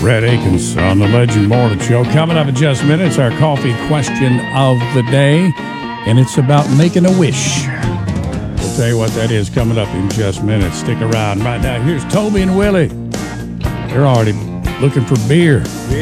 Red Akins on the Legend Morning Show. Coming up in just minutes, our coffee question of the day, and it's about making a wish. We'll tell you what that is coming up in just minutes. Stick around. Right now, here's Toby and Willie. They're already looking for beer.